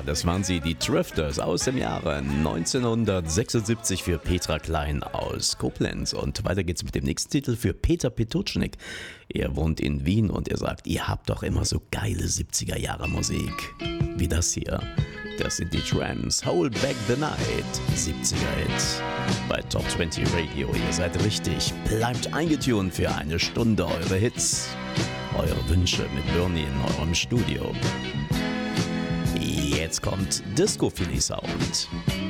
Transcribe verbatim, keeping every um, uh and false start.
das waren sie, die Drifters aus dem Jahre neunzehnhundertsechsundsiebzig für Petra Klein aus Koblenz. Und weiter geht's mit dem nächsten Titel für Peter Petuschnik. Er wohnt in Wien und er sagt, ihr habt doch immer so geile siebziger Jahre Musik. Wie das hier. Das sind die Tramps, Hold Back the Night, siebziger Hit. Bei Top zwanzig Radio, ihr seid richtig. Bleibt eingetunt für eine Stunde eure Hits. Eure Wünsche mit Bernie in eurem Studio. Jetzt kommt Disco Philly Sound.